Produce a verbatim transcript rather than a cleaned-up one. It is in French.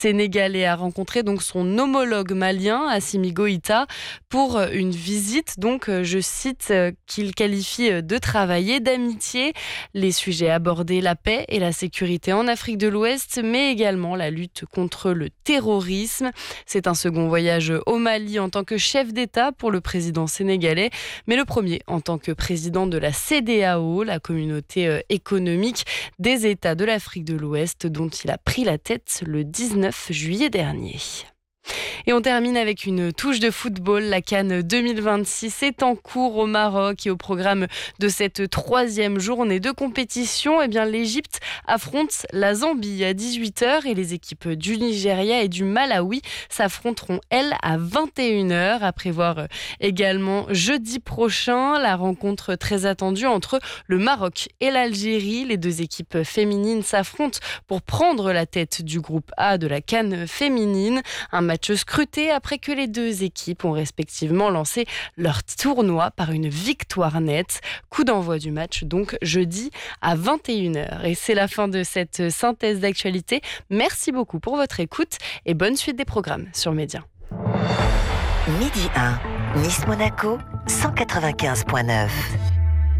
sénégalais a rencontré donc son homologue malien, Assimi Goïta, pour une visite, donc, je cite, qu'il qualifie de travail et d'amitié. Les sujets abordés, la paix et la sécurité en Afrique de l'Ouest, mais également la lutte contre le terrorisme. C'est un second voyage au Mali en tant que chef d'État pour le président sénégalais, mais le premier en tant que président de la C E D E A O, la communauté économique des États de l'Afrique de l'Ouest, dont il a pris la tête le dix-neuf juillet dernier. Et on termine avec une touche de football. La CAN deux mille vingt-six est en cours au Maroc et au programme de cette troisième journée de compétition, eh bien, l'Égypte affronte la Zambie à dix-huit heures et les équipes du Nigeria et du Malawi s'affronteront, elles, à vingt et une heures. À prévoir également jeudi prochain la rencontre très attendue entre le Maroc et l'Algérie. Les deux équipes féminines s'affrontent pour prendre la tête du groupe A de la CAN féminine. Un match scruté après que les deux équipes ont respectivement lancé leur tournoi par une victoire nette. Coup d'envoi du match donc jeudi à vingt et une heures. Et c'est la fin de cette synthèse d'actualité. Merci beaucoup pour votre écoute et bonne suite des programmes sur Média. Midi un, Nice Monaco, cent quatre-vingt-quinze virgule neuf.